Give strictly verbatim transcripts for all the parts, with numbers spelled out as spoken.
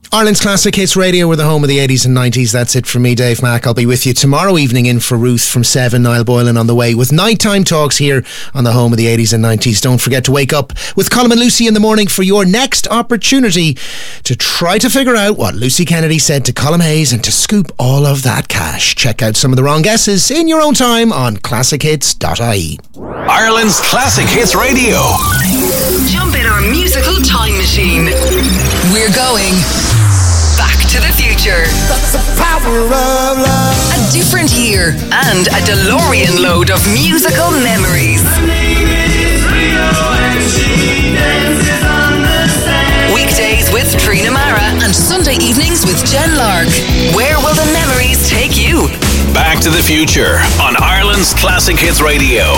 Ireland's Classic Hits Radio, we're the home of the eighties and nineties. That's it from me, Dave Mack. I'll be with you tomorrow evening in for Ruth from seven. Niall Boylan on the way with nighttime talks here on the home of the eighties and nineties. Don't forget to wake up with Colm and Lucy in the morning for your next opportunity to try to figure out what Lucy Kennedy said to Colm Hayes and to scoop all of that cash. Check out some of the wrong guesses in your own time on classic hits dot I E. Ireland's Classic Hits Radio. Jump in our musical time machine. We're going back to the future. That's the power of love. A different year and a DeLorean load of musical memories. Her name is Rio and she dances on the sand. Weekdays with Trina Mara and Sunday evenings with Jen Lark. Where will the memories take you? Back to the Future on Ireland's Classic Hits Radio.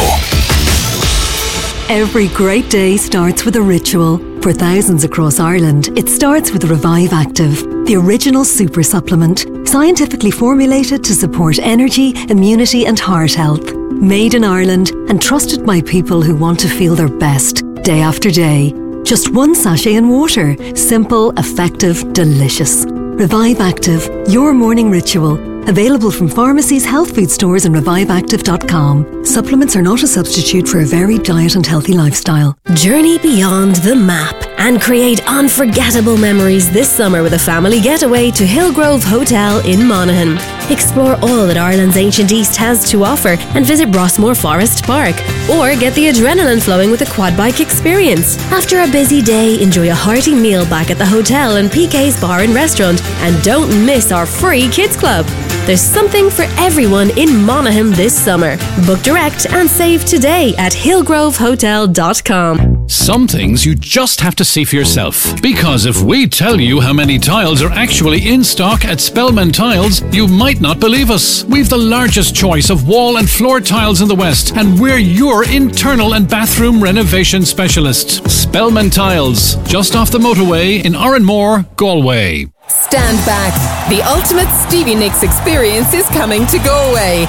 Every great day starts with a ritual. For thousands across Ireland, it starts with Revive Active, the original super supplement, scientifically formulated to support energy, immunity and heart health. Made in Ireland and trusted by people who want to feel their best, day after day. Just one sachet in water. Simple, effective, delicious. Revive Active, your morning ritual. Available from pharmacies, health food stores and revive active dot com. Supplements are not a substitute for a varied diet and healthy lifestyle. Journey beyond the map and create unforgettable memories this summer with a family getaway to Hillgrove Hotel in Monaghan. Explore all that Ireland's ancient East has to offer and visit Rossmore Forest Park. Or get the adrenaline flowing with a quad bike experience. After a busy day, enjoy a hearty meal back at the hotel and P K's Bar and Restaurant. And don't miss our free kids club. There's something for everyone in Monaghan this summer. Book direct and save today at hillgrove hotel dot com. Some things you just have to see for yourself. Because if we tell you how many tiles are actually in stock at Spellman Tiles, you might not believe us. We've the largest choice of wall and floor tiles in the West, and we're your internal and bathroom renovation specialist. Spellman Tiles, just off the motorway in Oranmore, Galway. Stand back. The ultimate Stevie Nicks experience is coming to Galway.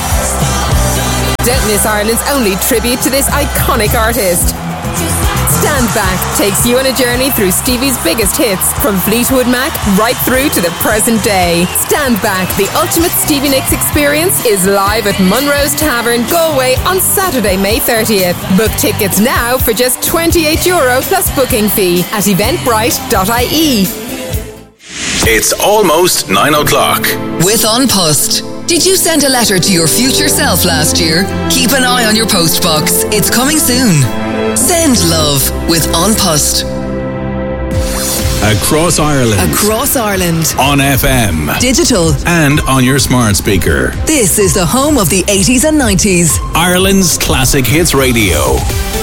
Don't miss Ireland's only tribute to this iconic artist. Stand Back takes you on a journey through Stevie's biggest hits, from Fleetwood Mac right through to the present day. Stand Back, the ultimate Stevie Nicks experience, is live at Munro's Tavern, Galway on Saturday, May thirtieth. Book tickets now for just twenty-eight euro plus booking fee at eventbrite dot I E. It's almost nine o'clock. With An Post. Did you send a letter to your future self last year? Keep an eye on your post box. It's coming soon. Send love with An Post. Across Ireland. Across Ireland. On F M. Digital. And on your smart speaker. This is the home of the eighties and nineties. Ireland's Classic Hits Radio.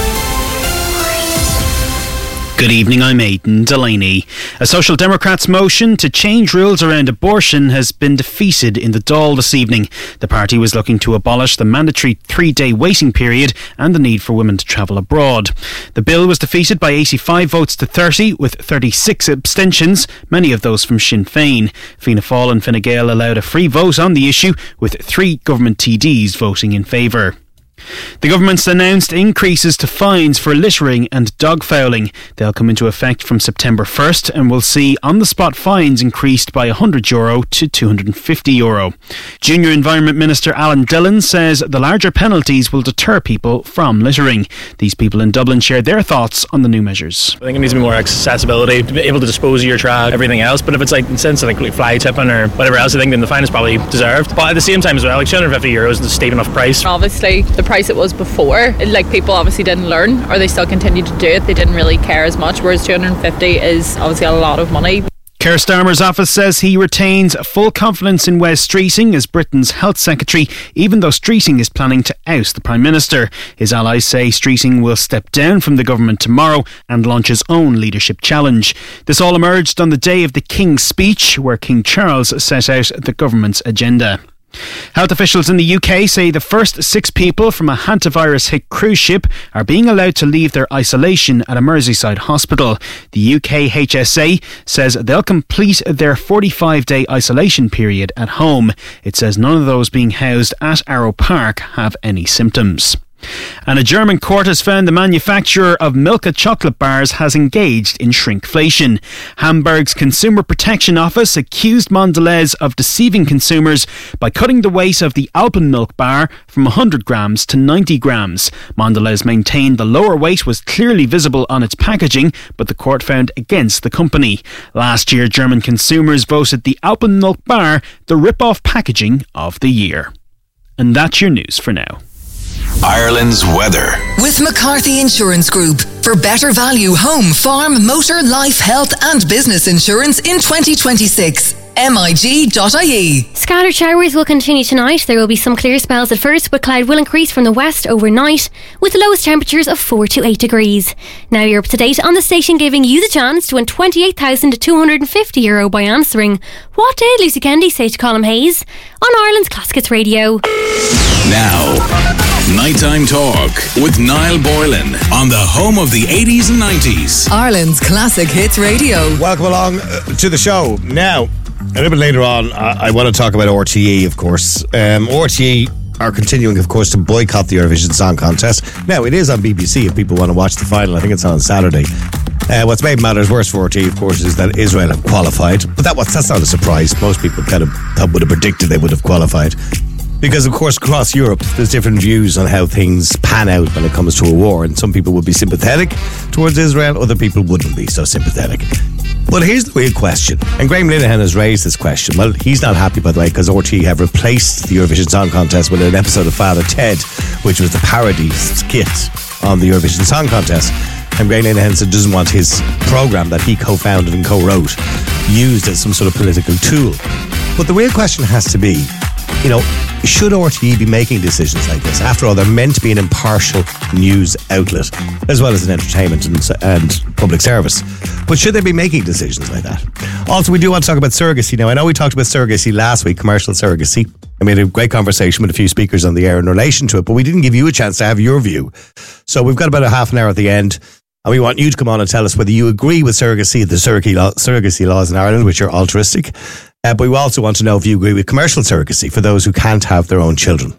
Good evening, I'm Aidan Delaney. A Social Democrats motion to change rules around abortion has been defeated in the Dáil this evening. The party was looking to abolish the mandatory three-day waiting period and the need for women to travel abroad. The bill was defeated by eighty-five votes to thirty, with thirty-six abstentions, many of those from Sinn Féin. Fianna Fáil and Fine Gael allowed a free vote on the issue, with three government T Ds voting in favour. The government's announced increases to fines for littering and dog fouling. They'll come into effect from September first and will see on-the-spot fines increased by one hundred euro to two hundred fifty euro. Junior Environment Minister Alan Dillon says the larger penalties will deter people from littering. These people in Dublin shared their thoughts on the new measures. I think it needs to be more accessibility, to be able to dispose of your trash, everything else. But if it's like in the sense of like fly tipping or whatever else, I think then the fine is probably deserved. But at the same time as well, like two hundred fifty euros is a steep enough price. Obviously, the price it was before, like people obviously didn't learn, or they still continue to do it. They didn't really care as much, whereas two hundred fifty is obviously a lot of money. Keir Starmer's office says he retains full confidence in Wes Streeting as Britain's health secretary, even though Streeting is planning to oust the Prime Minister. His allies say Streeting will step down from the government tomorrow and launch his own leadership challenge. This all emerged on the day of the King's speech, where King Charles set out the government's agenda. Health officials in the U K say the first six people from a hantavirus-hit cruise ship are being allowed to leave their isolation at a Merseyside hospital. The U K H S A says they'll complete their forty-five day isolation period at home. It says none of those being housed at Arrow Park have any symptoms. And a German court has found the manufacturer of Milka chocolate bars has engaged in shrinkflation. Hamburg's Consumer Protection Office accused Mondelez of deceiving consumers by cutting the weight of the Alpenmilk bar from one hundred grams to ninety grams. Mondelez maintained the lower weight was clearly visible on its packaging, but the court found against the company. Last year, German consumers voted the Alpenmilk bar the rip-off packaging of the year. And that's your news for now. Ireland's weather. With McCarthy Insurance Group. For better value home, farm, motor, life, health and business insurance in twenty twenty-six. M I G dot I E. Scattered showers will continue tonight. There will be some clear spells at first, but cloud will increase from the west overnight, with the lowest temperatures of four to eight degrees. Now you're up to date on the station, giving you the chance to win twenty-eight thousand two hundred fifty euro by answering, what did Lucy Kennedy say to Colin Hayes on Ireland's Classic Hits Radio? Now, Nighttime Talk with Niall Boylan on the home of the eighties and nineties. Ireland's Classic Hits Radio. Welcome along uh, to the show. Now, a little bit later on, I, I want to talk about R T E, of course. Um, R T E are continuing, of course, to boycott the Eurovision Song Contest. Now, it is on B B C if people want to watch the final. I think it's on Saturday. Uh, what's made matters worse for R T E, of course, is that Israel have qualified. But that was, that's not a surprise. Most people kind of would have predicted they would have qualified. Because, of course, across Europe, there's different views on how things pan out when it comes to a war. And some people would be sympathetic towards Israel, other people wouldn't be so sympathetic. But here's the real question. And Graham Linehan has raised this question. Well, he's not happy, by the way, because R T E have replaced the Eurovision Song Contest with an episode of Father Ted, which was the parody skit on the Eurovision Song Contest. And Graham Linehan said doesn't want his programme that he co-founded and co-wrote used as some sort of political tool. But the real question has to be, you know, should R T E be making decisions like this? After all, they're meant to be an impartial news outlet, as well as an entertainment and, and public service. But should they be making decisions like that? Also, we do want to talk about surrogacy now. I know we talked about surrogacy last week, commercial surrogacy. I made a great conversation with a few speakers on the air in relation to it, but we didn't give you a chance to have your view. So we've got about a half an hour at the end, and we want you to come on and tell us whether you agree with surrogacy, the surrogacy, law, surrogacy laws in Ireland, which are altruistic. Uh, but we also want to know if you agree with commercial surrogacy for those who can't have their own children.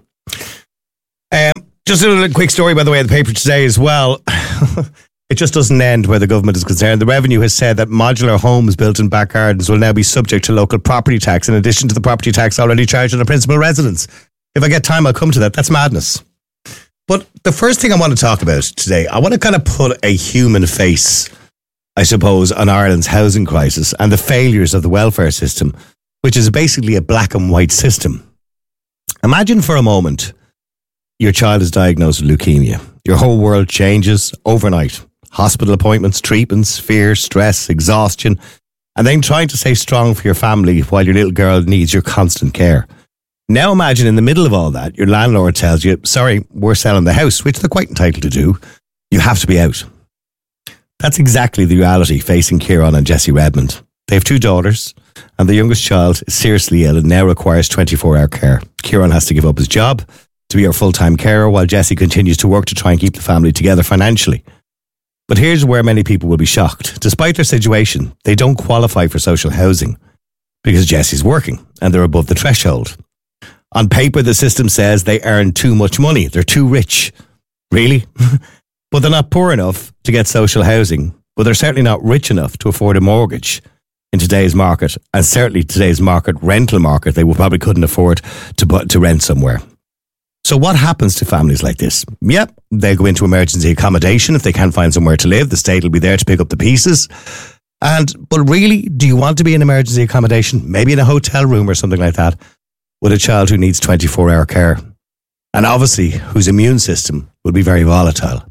Um, just a little quick story, by the way, in the paper today as well. It just doesn't end where the government is concerned. The Revenue has said that modular homes built in back gardens will now be subject to local property tax in addition to the property tax already charged on a principal residence. If I get time, I'll come to that. That's madness. But the first thing I want to talk about today, I want to kind of put a human face, I suppose, on Ireland's housing crisis and the failures of the welfare system, which is basically a black and white system. Imagine for a moment your child is diagnosed with leukemia. Your whole world changes overnight. Hospital appointments, treatments, fear, stress, exhaustion, and then trying to stay strong for your family while your little girl needs your constant care. Now imagine in the middle of all that, your landlord tells you, sorry, we're selling the house, which they're quite entitled to do. You have to be out. That's exactly the reality facing Kieran and Jessie Redmond. They have two daughters, and the youngest child is seriously ill and now requires twenty-four hour care. Kieran has to give up his job to be our full-time carer, while Jessie continues to work to try and keep the family together financially. But here's where many people will be shocked. Despite their situation, they don't qualify for social housing because Jessie's working and they're above the threshold. On paper, the system says they earn too much money. They're too rich. Really? But they're not poor enough to get social housing, but they're certainly not rich enough to afford a mortgage in today's market, and certainly today's market, rental market, they probably couldn't afford to to rent somewhere. So what happens to families like this? Yep, they'll go into emergency accommodation if they can't find somewhere to live. The state will be there to pick up the pieces. And but really, do you want to be in emergency accommodation? Maybe in a hotel room or something like that, with a child who needs twenty-four hour care, and obviously whose immune system will be very volatile.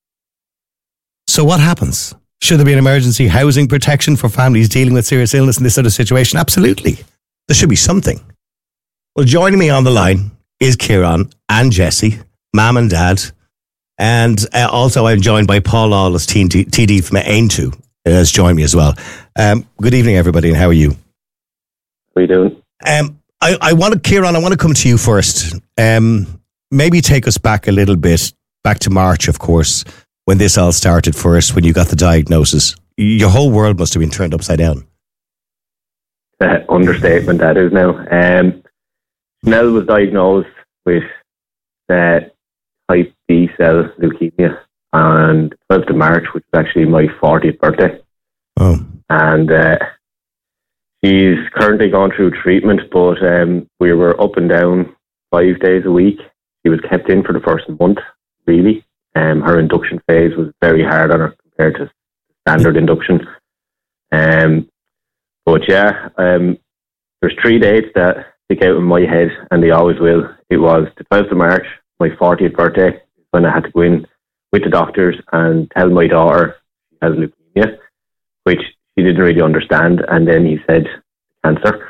So what happens? Should there be an emergency housing protection for families dealing with serious illness in this sort of situation? Absolutely. There should be something. Well, joining me on the line is Kieran and Jessie, mum and dad. And uh, also I'm joined by Paul Lawless, T D from Aintu, has joined me as well. Um, good evening, everybody, and how are you? How are you doing? Um, I, I want to, Kieran, I want to come to you first. Um, maybe take us back a little bit, back to March, of course, when this all started first, when you got the diagnosis. Your whole world must have been turned upside down. Uh, understatement that is now. Um, Nell was diagnosed with uh, type B-cell leukemia on twelfth of March, which is actually my fortieth birthday. Oh. And uh, she's currently going through treatment, but um, we were up and down five days a week. She was kept in for the first month, really. Um, her induction phase was very hard on her compared to standard induction. Um, but yeah, um, there's three dates that stick out in my head, and they always will. It was the twelfth of March, my fortieth birthday, when I had to go in with the doctors and tell my daughter she has leukemia, which she didn't really understand. And then he said cancer,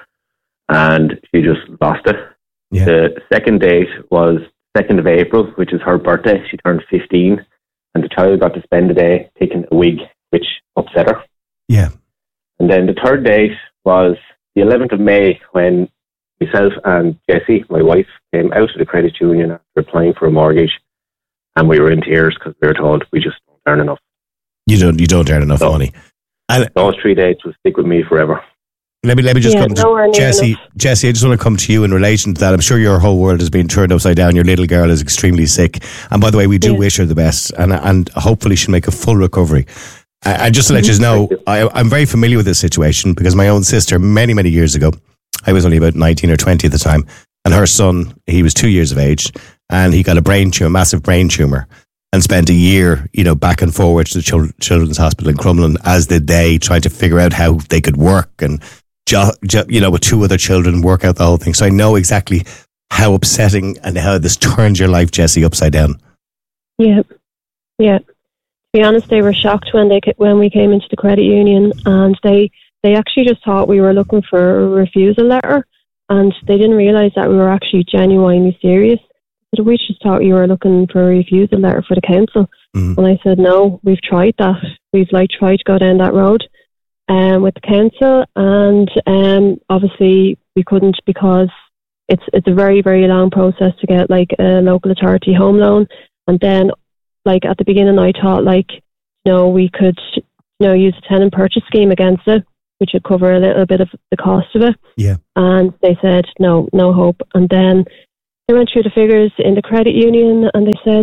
and she just lost it. Yeah. The second date was second of April, which is her birthday. She turned fifteen, and the child got to spend the day taking a wig, which upset her. Yeah. And then the third date was the eleventh of May, when myself and Jessie, my wife, came out of the credit union after applying for a mortgage, and we were in tears because we were told we just don't earn enough. You don't. You don't earn enough So, money. And those three dates will stick with me forever. Let me let me just Yeah, come to nowhere near Jessie. enough. Jessie, I just want to come to you in relation to that. I'm sure your whole world has been turned upside down. Your little girl is extremely sick, and by the way, we do wish her the best, and and hopefully she'll make a full recovery. I, I just to let you know, I, I'm very familiar with this situation because my own sister, many many years ago, I was only about nineteen or twenty at the time, and her son, he was two years of age, and he got a brain tumor, massive brain tumor, and spent a year, you know, back and forward to the Chil- Children's Hospital in Crumlin, as did they, trying to figure out how they could work and, jo- jo- you know, with two other children, work out the whole thing. So I know exactly how upsetting and how this turns your life, Jessie, upside down. Yeah, yeah. To be honest, they were shocked when they ca- when we came into the credit union, and they they actually just thought we were looking for a refusal letter, and they didn't realise that we were actually genuinely serious. So we just thought you were looking for a refusal letter for the council. Mm. And I said, no, we've tried that. We've like tried to go down that road um, with the council, and um, obviously we couldn't because it's it's a very, very long process to get like a local authority home loan. And then like at the beginning I thought like, you know, we could, you know, use a tenant purchase scheme against it, which would cover a little bit of the cost of it. Yeah. And they said, no, no hope. And then they went through the figures in the credit union, and they said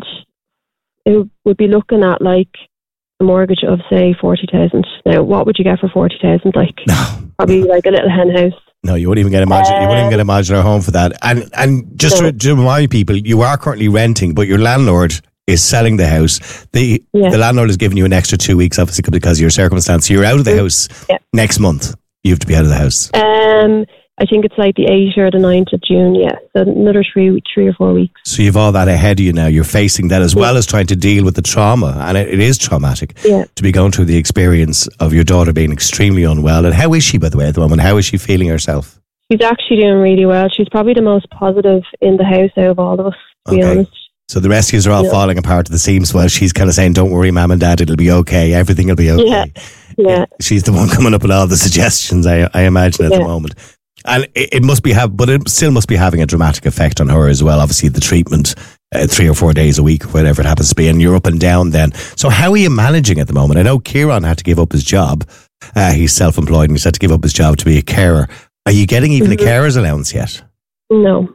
it would be looking at like a mortgage of say forty thousand. Now, what would you get for forty thousand? Like probably like a little hen house. No, you wouldn't even get a modular. You wouldn't even get a modular home for that. And and just No. to, to remind people, you are currently renting, but your landlord is selling the house. The Yeah. the landlord has given you an extra two weeks, obviously because of your circumstance. So you're out of the house Yeah. next month. You have to be out of the house. Um, I think it's like the eighth or the ninth of June. Yeah, so another three, three or four weeks. So you've all that ahead of you now. You're facing that as well as trying to deal with the trauma, and it, it is traumatic Yeah. to be going through the experience of your daughter being extremely unwell. And how is she, by the way, at the moment? How is she feeling herself? She's actually doing really well. She's probably the most positive in the house out of all of us, to be Okay. honest. So the rest of you are all Yeah. falling apart at the seams while she's kind of saying, don't worry, Mum and Dad, it'll be okay. Everything will be okay. Yeah, yeah. She's the one coming up with all the suggestions, I, I imagine, at Yeah. the moment. And it, it must be have, but it still must be having a dramatic effect on her as well. Obviously, the treatment, uh, three or four days a week, whatever it happens to be, and you're up and down then. So how are you managing at the moment? I know Kieran had to give up his job. Uh, he's self-employed, and he's had to give up his job to be a carer. Are you getting even Mhm. a carer's allowance yet? No.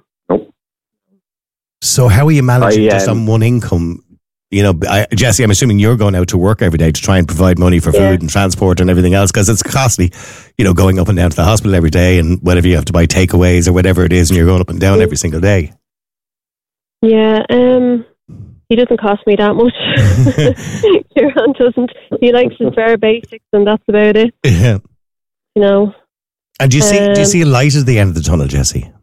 So how are you managing I, just um, on one income? You know, I, Jesse, I'm assuming you're going out to work every day to try and provide money for Yeah. food and transport and everything else, because it's costly, you know, going up and down to the hospital every day, and whatever you have to buy takeaways or whatever it is, and you're going up and down every single day. Yeah, um, he doesn't cost me that much. Kieran doesn't. He likes his bare basics, and that's about it. Yeah. You know. And do you see, do you Um, see a light at the end of the tunnel, Jesse?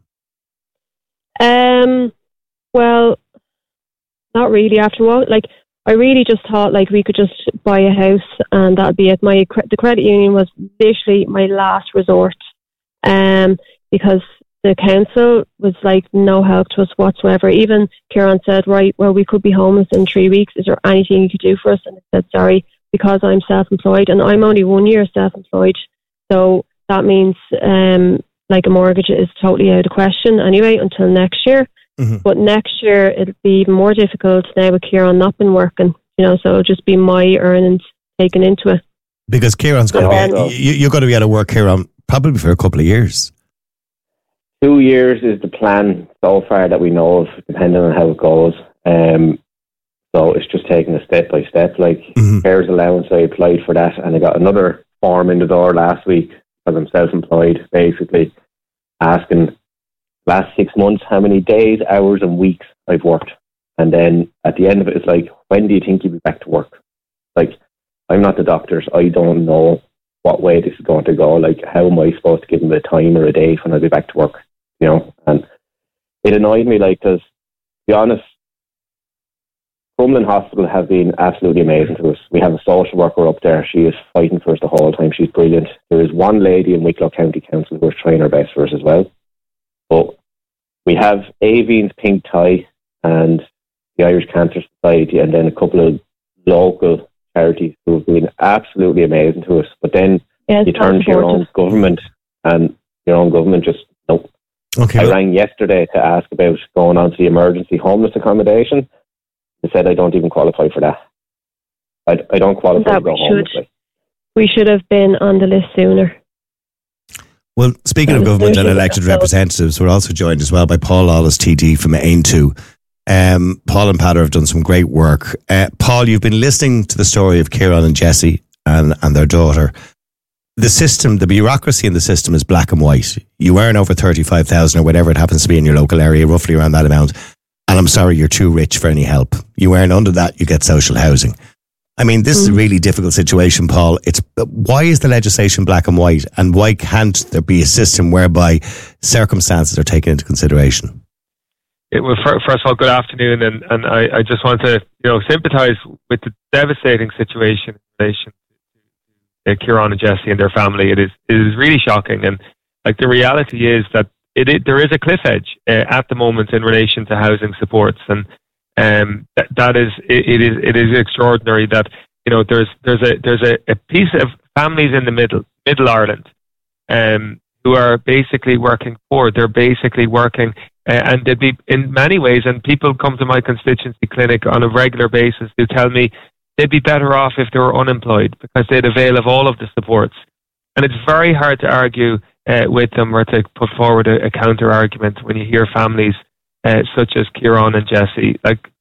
Um. Well, not really. After a while, like I really just thought like we could just buy a house and that'd be it. My cre- the credit union was literally my last resort, um, because the council was like no help to us whatsoever. Even Kieran said, right, well, we could be homeless in three weeks. Is there anything you could do for us? And I said, sorry, because I'm self-employed, and I'm only one year self-employed, so that means um, like a mortgage is totally out of question anyway until next year. Mm-hmm. But next year it'll be even more difficult now with Kieran not been working, you know, so it'll just be my earnings taken into it. Because Kieran's going Yeah, to no. be, you, you're going to be out of work, Kieran, probably for a couple of years. Two years is the plan so far that we know of, depending on how it goes. Um, So it's just taking a step by step. Like, mm-hmm. carers allowance, I applied for that, and I got another form in the door last week because I'm self-employed, basically asking last six months how many days, hours and weeks I've worked. And then at the end of it, it's like, when do you think you'll be back to work? Like, I'm not the doctors. I don't know what way this is going to go. Like, how am I supposed to give them a time or a date when I'll be back to work? You know, and it annoyed me, like, because, to be honest, Crumlin Hospital have been absolutely amazing to us. We have a social worker up there. She is fighting for us the whole time. She's brilliant. There is one lady in Wicklow County Council who is trying her best for us as well. But we have Aveen's Pink Tie and the Irish Cancer Society, and then a couple of local charities who have been absolutely amazing to us. But then yeah, you turn to your own government, and your own government just, nope. Okay, I well, rang yesterday to ask about going on to the emergency homeless accommodation. They said I don't even qualify for that. I, I don't qualify that to go we homeless. should, we should have been on the list sooner. Well, speaking of government and elected representatives, we're also joined as well by Paul Lawless, T D from Aintu. Um, Paul and Patter have done some great work. Uh, Paul, you've been listening to the story of Kieran and Jessie and, and their daughter. The system, the bureaucracy in the system is black and white. You earn over thirty-five thousand or whatever it happens to be in your local area, roughly around that amount. And I'm sorry, you're too rich for any help. You earn under that, you get social housing. I mean, this mm. is a really difficult situation, Paul. It's why is the legislation black and white, and why can't there be a system whereby circumstances are taken into consideration? It, well, first of all, good afternoon, and, and I, I just want to you know sympathise with the devastating situation in relation to uh, Kieran and Jessie and their family. It is it is really shocking, and like the reality is that it, it there is a cliff edge uh, at the moment in relation to housing supports, and um, that, that is it, it is it is extraordinary that you know there's there's a there's a, a piece of families in the middle middle Ireland um, who are basically working poor. They're basically working. Uh, and they'd be, in many ways, and people come to my constituency clinic on a regular basis who tell me they'd be better off if they were unemployed because they'd avail of all of the supports. And it's very hard to argue uh, with them or to put forward a, a counter argument when you hear families uh, such as Kieran and Jessie. Like,